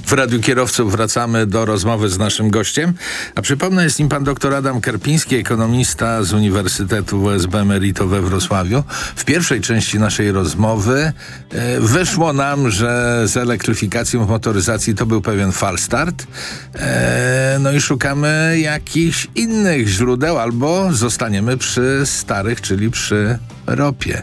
W Radiu Kierowców wracamy do rozmowy z naszym gościem. A przypomnę, jest nim pan dr Adam Karpiński, ekonomista z Uniwersytetu WSB Emerito we Wrocławiu. W pierwszej części naszej rozmowy wyszło nam, że z elektryfikacją w motoryzacji to był pewien falstart. No i szukamy jakichś innych źródeł, albo zostaniemy przy starych, czyli przy ropie.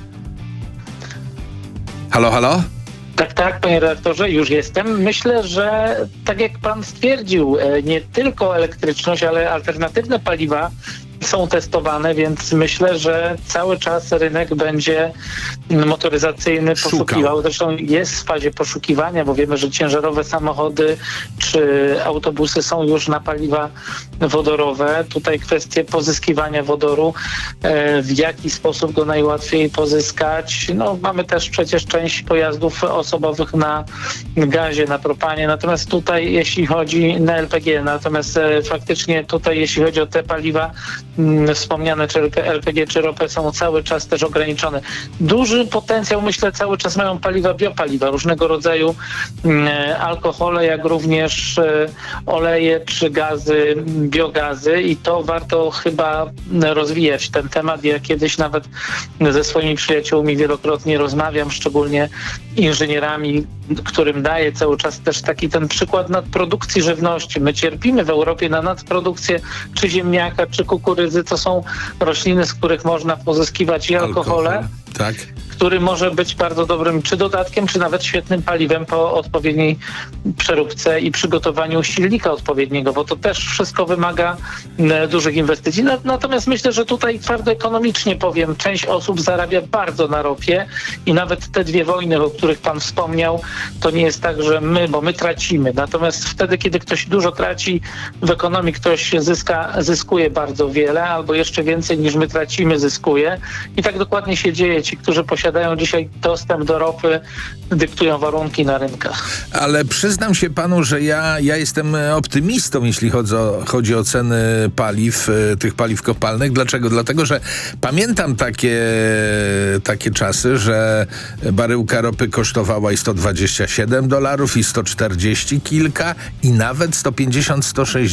Halo, halo? Tak, panie redaktorze, już jestem. Myślę, że tak jak pan stwierdził, nie tylko elektryczność, ale alternatywne paliwa są testowane, więc myślę, że cały czas rynek będzie motoryzacyjny poszukiwał. Zresztą jest w fazie poszukiwania, bo wiemy, że ciężarowe samochody czy autobusy są już na paliwa wodorowe. Tutaj kwestie pozyskiwania wodoru, w jaki sposób go najłatwiej pozyskać. No, mamy też przecież część pojazdów osobowych na gazie, na propanie. Natomiast tutaj, jeśli chodzi na LPG, faktycznie tutaj, jeśli chodzi o te paliwa wspomniane, czy LPG, czy ropę, są cały czas też ograniczone. Duży potencjał, myślę, cały czas mają paliwa, biopaliwa, różnego rodzaju alkohole, jak również oleje czy gazy, biogazy, i to warto chyba rozwijać ten temat. Ja kiedyś nawet ze swoimi przyjaciółmi wielokrotnie rozmawiam, szczególnie inżynierami, którym daję cały czas też taki ten przykład nadprodukcji żywności. My cierpimy w Europie na nadprodukcję czy ziemniaka, czy kukurydzy. To są rośliny, z których można pozyskiwać i alkohole, tak, który może być bardzo dobrym czy dodatkiem, czy nawet świetnym paliwem po odpowiedniej przeróbce i przygotowaniu silnika odpowiedniego, bo to też wszystko wymaga dużych inwestycji. Natomiast myślę, że tutaj twardo ekonomicznie powiem, część osób zarabia bardzo na ropie i nawet te dwie wojny, o których pan wspomniał, to nie jest tak, że bo my tracimy. Natomiast wtedy, kiedy ktoś dużo traci w ekonomii, ktoś zyskuje bardzo wiele, albo jeszcze więcej niż my tracimy, zyskuje. I tak dokładnie się dzieje. Ci, którzy posiadają dzisiaj dostęp do ropy, dyktują warunki na rynkach. Ale przyznam się panu, że ja jestem optymistą, jeśli chodzi o ceny paliw, tych paliw kopalnych. Dlaczego? Dlatego, że pamiętam takie czasy, że baryłka ropy kosztowała i $127, i 140 kilka, i nawet 150, 160.